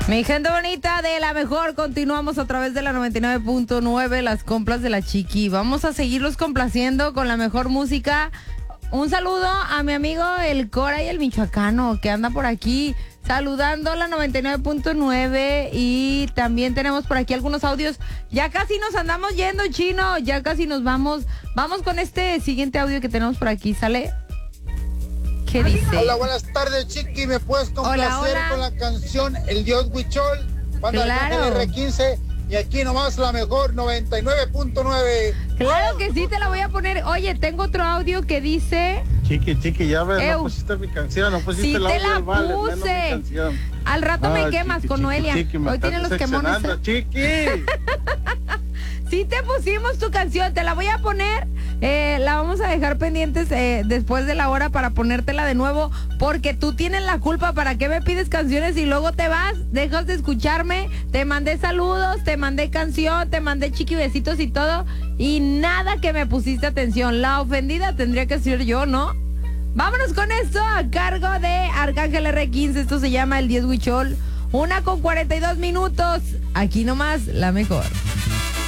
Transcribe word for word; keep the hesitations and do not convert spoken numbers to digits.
Mi gente bonita de la mejor, continuamos a través de la noventa y nueve punto nueve, las compras de la Chiqui. Vamos a seguirlos complaciendo con la mejor música. Un saludo a mi amigo el Cora y el Michoacano, que anda por aquí saludando la noventa y nueve punto nueve. Y también tenemos por aquí algunos audios. Ya casi nos andamos yendo, Chino, ya casi nos vamos. Vamos con este siguiente audio que tenemos por aquí, ¿sale? ¿Qué dice? Hola, buenas tardes, Chiqui. ¿Me puedes complacer Hola, hola. con la canción El Dios Huichol? Banda Claro. R quince. Y aquí nomás la mejor noventa y nueve punto nueve. Claro que sí, te la voy a poner. Oye, tengo otro audio que dice... Chiqui, chiqui, ya ves, Ew. no pusiste mi canción, no pusiste Sí el te audio la del Vale, menos mi puse. canción. Al rato me Ay, quemas chiqui, con chiqui, Noelia. chiqui, me Hoy estás tiene los quemones. decepcionando, chiqui. Sí te pusimos tu canción, te la voy a poner. Eh, la vamos a dejar pendientes eh, después de la hora para ponértela de nuevo, porque tú tienes la culpa. ¿Para qué me pides canciones y luego te vas? Dejas de escucharme. Te mandé saludos, te mandé canción, te mandé chiqui besitos y todo, y nada que me pusiste atención. La ofendida tendría que ser yo, ¿no? Vámonos con esto a cargo de Arcángel R quince. Esto se llama El diez Huichol. Una con cuarenta y dos minutos. Aquí nomás, la mejor.